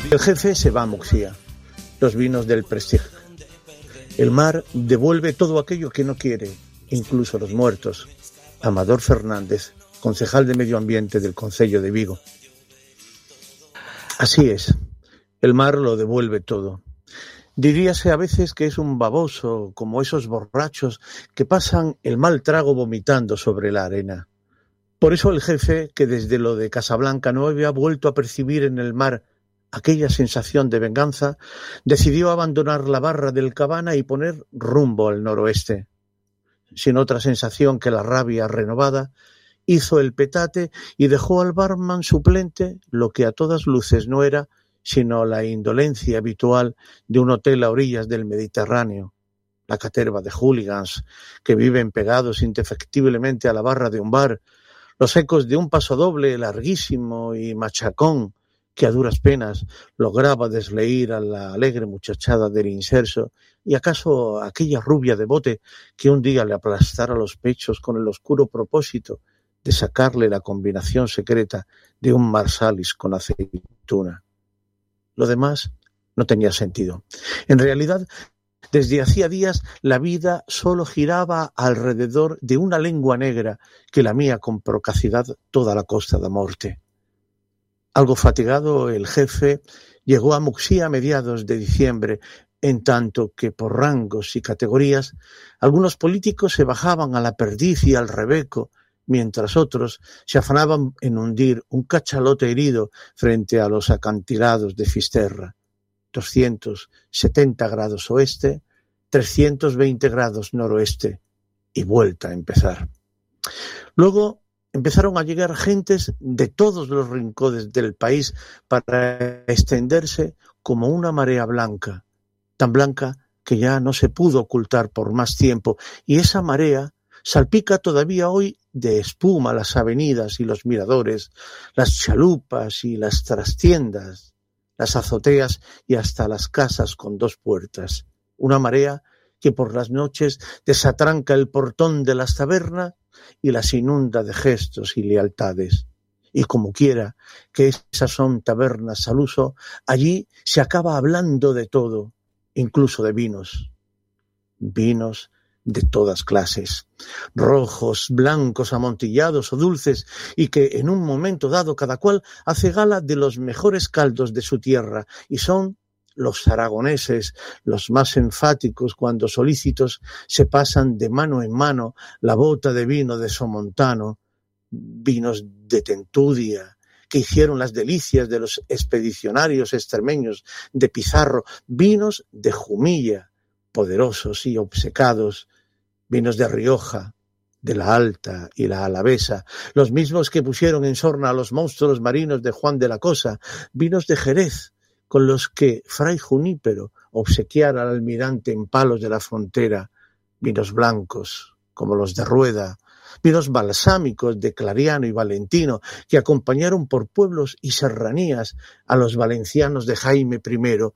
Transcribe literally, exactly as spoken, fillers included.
El jefe se va a Muxía, los vinos del Prestige. El mar devuelve todo aquello que no quiere, incluso los muertos. Amador Fernández, concejal de Medio Ambiente del Concello de Vigo. Así es, el mar lo devuelve todo. Diríase a veces que es un baboso, como esos borrachos que pasan el mal trago vomitando sobre la arena. Por eso el jefe, que desde lo de Casablanca no había vuelto a percibir en el mar aquella sensación de venganza, decidió abandonar la barra del Cabana y poner rumbo al noroeste. Sin otra sensación que la rabia renovada, hizo el petate y dejó al barman suplente lo que a todas luces no era sino la indolencia habitual de un hotel a orillas del Mediterráneo, la caterva de hooligans que viven pegados indefectiblemente a la barra de un bar, los ecos de un pasodoble larguísimo y machacón que a duras penas lograba desleír a la alegre muchachada del inserso y acaso aquella rubia de bote que un día le aplastara los pechos con el oscuro propósito de sacarle la combinación secreta de un marsalis con aceituna. Lo demás no tenía sentido. En realidad, desde hacía días la vida solo giraba alrededor de una lengua negra que lamía con procacidad toda la Costa da Morte. Algo fatigado, el jefe llegó a Muxía a mediados de diciembre, en tanto que por rangos y categorías algunos políticos se bajaban a la perdiz y al rebeco, mientras otros se afanaban en hundir un cachalote herido frente a los acantilados de Fisterra. doscientos setenta grados oeste, trescientos veinte grados noroeste, y vuelta a empezar. Luego empezaron a llegar gentes de todos los rincones del país para extenderse como una marea blanca, tan blanca que ya no se pudo ocultar por más tiempo, y esa marea salpica todavía hoy de espuma las avenidas y los miradores, las chalupas y las trastiendas, las azoteas y hasta las casas con dos puertas. Una marea que por las noches desatranca el portón de las tabernas y las inunda de gestos y lealtades. Y como quiera que esas son tabernas al uso, allí se acaba hablando de todo, incluso de vinos. Vinos de todas clases, rojos, blancos, amontillados o dulces, y que en un momento dado cada cual hace gala de los mejores caldos de su tierra, y son los aragoneses los más enfáticos cuando solícitos se pasan de mano en mano la bota de vino de Somontano, vinos de Tentudia, que hicieron las delicias de los expedicionarios extremeños de Pizarro, vinos de Jumilla, poderosos y obcecados, vinos de Rioja, de la Alta y la Alavesa, los mismos que pusieron en sorna a los monstruos marinos de Juan de la Cosa, vinos de Jerez, con los que Fray Junípero obsequiara al almirante en Palos de la Frontera, vinos blancos, como los de Rueda, vinos balsámicos de Clariano y Valentino, que acompañaron por pueblos y serranías a los valencianos de Jaime primero